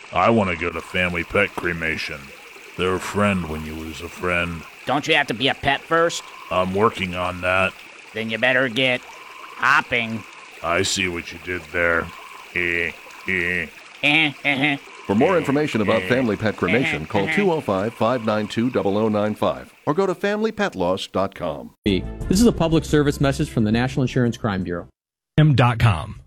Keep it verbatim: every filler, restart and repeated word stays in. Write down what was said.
I want to go to Family Pet Cremation. They're a friend when you lose a friend. Don't you have to be a pet first? I'm working on that. Then you better get hopping. I see what you did there. Eh, eh. Eh, eh, For more information about Family Pet Cremation, call two oh five, five nine two, zero zero nine five or go to family pet loss dot com. This is a public service message from the National Insurance Crime Bureau. M dot com.